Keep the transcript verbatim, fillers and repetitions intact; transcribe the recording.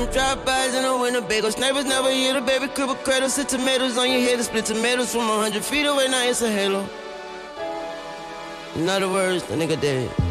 them drive-bys in the winter bagels. Neighbors never hear the baby cribble cradle. Sit tomatoes on your head to split tomatoes from a hundred feet away. Now it's a halo. In other words, the nigga dead.